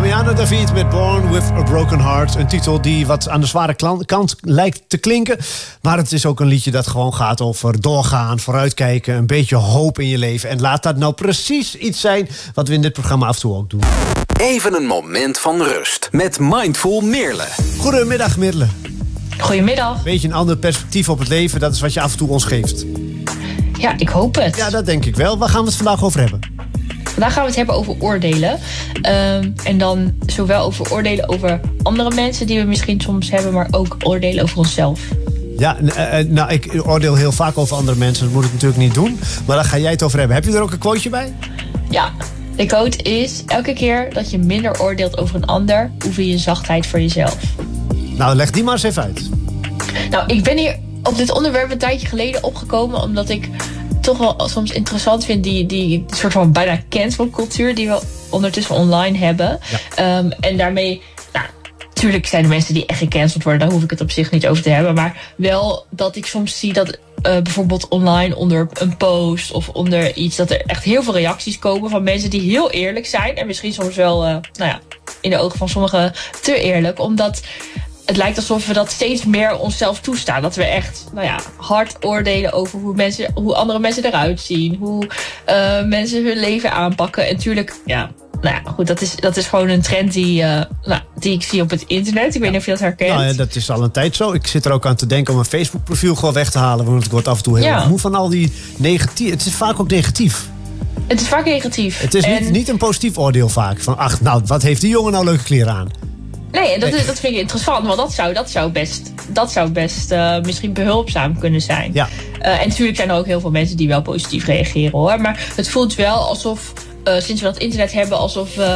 Damiano David met Born With A Broken Heart. Een titel die wat aan de zware kant lijkt te klinken. Maar het is ook een liedje dat gewoon gaat over doorgaan, vooruitkijken, een beetje hoop in je leven. En laat dat nou precies iets zijn wat we in dit programma af en toe ook doen. Even een moment van rust met Mindful Meerle. Goedemiddag Meerle. Goedemiddag. Beetje een ander perspectief op het leven, dat is wat je af en toe ons geeft. Ja, ik hoop het. Ja, dat denk ik wel. Waar gaan we het vandaag over hebben? Vandaag gaan we het hebben over oordelen. En dan zowel over oordelen over andere mensen die we misschien soms hebben, maar ook oordelen over onszelf. Ja, nou, ik oordeel heel vaak over andere mensen. Dat moet ik natuurlijk niet doen. Maar daar ga jij het over hebben. Heb je er ook een quoteje bij? Ja, de quote is: elke keer dat je minder oordeelt over een ander, oefen je zachtheid voor jezelf. Nou, leg die maar eens even uit. Nou, ik ben hier op dit onderwerp een tijdje geleden opgekomen, omdat ik toch wel soms interessant vind die soort van bijna cancelcultuur die we ondertussen online hebben. Ja. En daarmee, nou, natuurlijk zijn er mensen die echt gecanceld worden, daar hoef ik het op zich niet over te hebben. Maar wel dat ik soms zie dat bijvoorbeeld online onder een post of onder iets, dat er echt heel veel reacties komen van mensen die heel eerlijk zijn. En misschien soms wel, nou ja, in de ogen van sommigen te eerlijk. Omdat het lijkt alsof we dat steeds meer onszelf toestaan. Dat we echt, nou ja, hard oordelen over hoe andere mensen eruit zien. Hoe mensen hun leven aanpakken. En natuurlijk, ja, nou ja, goed, dat is gewoon een trend die ik zie op het internet. Ik weet niet of je dat herkent. Nou ja, dat is al een tijd zo. Ik zit er ook aan te denken om een Facebook profiel gewoon weg te halen. Want ik word af en toe heel moe van al die negatief. Het is vaak ook negatief. Het is vaak negatief. Het is niet een positief oordeel vaak. Van, ach, nou, wat heeft die jongen nou leuke kleren aan? Nee, dat vind ik interessant, want dat zou best misschien behulpzaam kunnen zijn. Ja. En natuurlijk zijn er ook heel veel mensen die wel positief reageren, hoor. Maar het voelt wel alsof, sinds we dat internet hebben, alsof we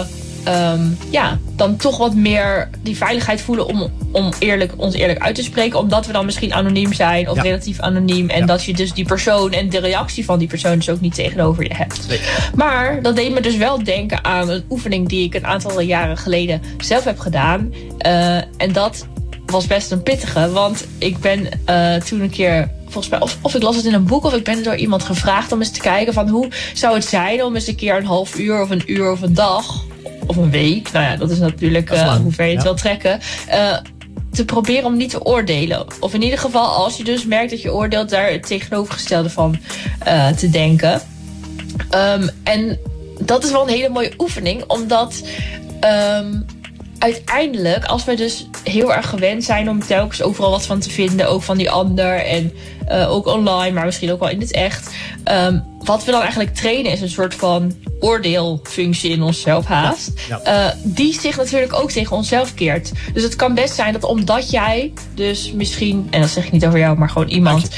dan toch wat meer die veiligheid voelen om ons eerlijk uit te spreken. Omdat we dan misschien anoniem zijn of relatief anoniem. En dat je dus die persoon en de reactie van die persoon dus ook niet tegenover je hebt. Nee. Maar dat deed me dus wel denken aan een oefening die ik een aantal jaren geleden zelf heb gedaan. En dat was best een pittige. Want ik ben toen een keer, volgens mij, of ik las het in een boek, of ik ben door iemand gevraagd om eens te kijken van hoe zou het zijn om eens een keer een half uur of een uur of een dag of een week, nou ja, dat is natuurlijk hoe ver je het wil trekken, te proberen om niet te oordelen. Of in ieder geval, als je dus merkt dat je oordeelt, daar het tegenovergestelde van te denken. En dat is wel een hele mooie oefening, omdat uiteindelijk, als we dus heel erg gewend zijn om telkens overal wat van te vinden, ook van die ander en ook online, maar misschien ook wel in het echt. Wat we dan eigenlijk trainen is een soort van oordeelfunctie in onszelf haast. Die zich natuurlijk ook tegen onszelf keert. Dus het kan best zijn dat omdat jij dus misschien, en dat zeg ik niet over jou, maar gewoon iemand,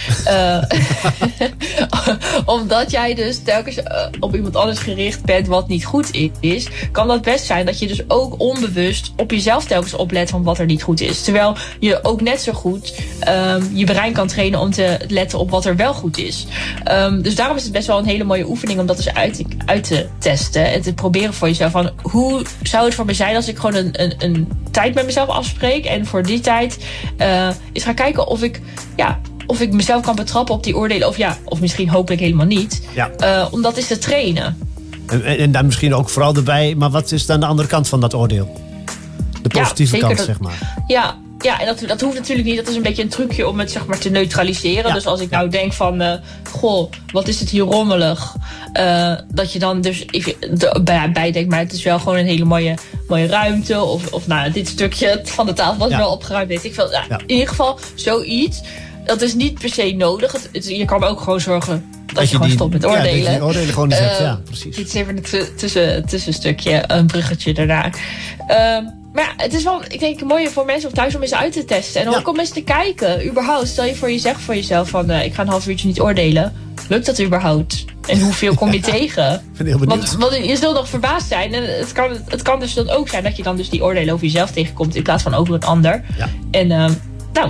omdat jij dus telkens op iemand anders gericht bent wat niet goed is, kan dat best zijn dat je dus ook onbewust op jezelf telkens oplet van wat er niet goed is. Terwijl je ook net zo goed je brein kan trainen om te letten op wat er wel goed is. Dus daarom is het best wel een hele mooie oefening om dat dus uit te testen en te proberen voor jezelf. Van hoe zou het voor me zijn als ik gewoon een tijd met mezelf afspreek en voor die tijd eens ga kijken of ik mezelf kan betrappen op die oordelen. Of misschien hopelijk helemaal niet. Om dat eens te trainen. En dan misschien ook vooral erbij, maar wat is dan de andere kant van dat oordeel? De positieve kant, zeg maar. Ja, en dat hoeft natuurlijk niet. Dat is een beetje een trucje om het, zeg maar, te neutraliseren. Dus als ik nou denk van, goh, wat is het hier rommelig. Dat je dan dus bij denkt, maar het is wel gewoon een hele mooie ruimte. Of nou, dit stukje van de tafel was wel opgeruimd. Weet ik veel. In ieder geval, zoiets. Dat is niet per se nodig. Je kan ook gewoon zorgen dat je gewoon stopt met oordelen. Ja, dat je die oordelen gewoon niet hebt, precies. Dit is even een tussenstukje, een bruggetje daarna. Maar ja, het is wel, ik denk, mooi voor mensen of thuis om eens uit te testen. En ook om eens te kijken, überhaupt. Stel je zegt voor jezelf van, ik ga een half uurtje niet oordelen. Lukt dat überhaupt? En hoeveel kom je tegen? Ik ben heel benieuwd. Want je zult nog verbaasd zijn. En het kan dus dan ook zijn dat je dan dus die oordelen over jezelf tegenkomt in plaats van over een ander. Ja. En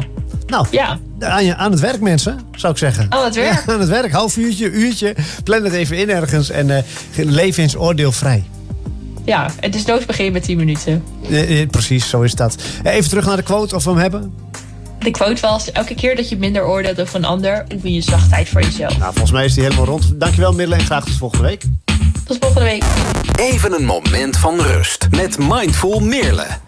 aan het werk, mensen, zou ik zeggen. Aan het werk? Ja, aan het werk, half uurtje. Plan het even in ergens en leef eens oordeelvrij. Ja, het is nooit beginnen met 10 minuten. Precies, zo is dat. Even terug naar de quote, of we hem hebben. De quote was: elke keer dat je minder oordeelt over een ander, oefen je zachtheid voor jezelf. Nou, volgens mij is die helemaal rond. Dankjewel, Meerle, en graag tot volgende week. Tot volgende week. Even een moment van rust met Mindful Meerle.